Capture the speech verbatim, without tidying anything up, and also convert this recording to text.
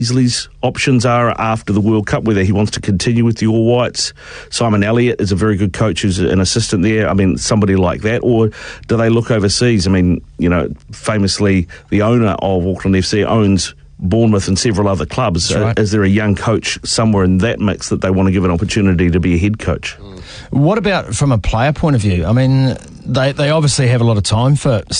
Lee's options are after the World Cup, whether he wants to continue with the All Whites. Simon Elliott is a very good coach who's an assistant there. I mean, somebody like that. Or do they look overseas? I mean, you know, famously, the owner of Auckland F C owns Bournemouth and several other clubs. Right. Uh, is there a young coach somewhere in that mix that they want to give an opportunity to be a head coach? What about from a player point of view? I mean, they, they obviously have a lot of time for